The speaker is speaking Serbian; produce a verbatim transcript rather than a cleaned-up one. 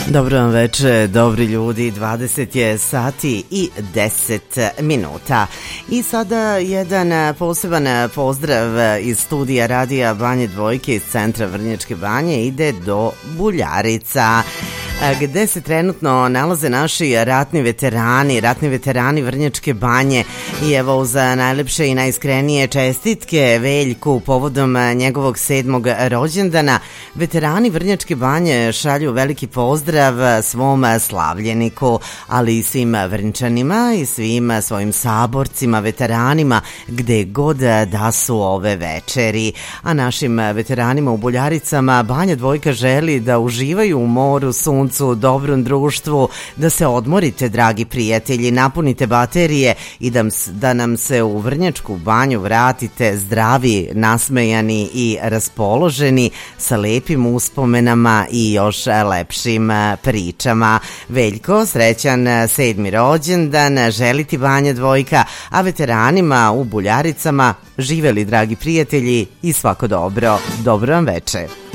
Dobro vam veče, dobri ljudi, dvadeset je sati i deset minuta. I sada jedan poseban pozdrav iz studija Radija Banje Dvojke iz centra Vrnjačke Banje ide do Buljarica, gde se trenutno nalaze naši ratni veterani, ratni veterani Vrnjačke Banje. I evo uz najlepše i najiskrenije čestitke Veljku povodom njegovog sedmog rođendana, veterani Vrnjačke Banje šalju veliki pozdrav svom slavljeniku, ali i svim Vrnčanima i svim svojim saborcima, veteranima, gde god da su ove večeri. A našim veteranima u Buljaricama Banja Dvojka želi da uživaju u moru, suncu, dobrom društvu, da se odmorite, dragi prijatelji, napunite baterije i da, da nam se u Vrnjačku Banju vratite zdravi, nasmejani i raspoloženi sa lepim uspomenama i još lepšim pričama. Veljko, srećan sedmi rođendan, želi ti Banja Dvojka, a veteranima u Buljaricama živeli, dragi prijatelji, i svako dobro. Dobro vam veče.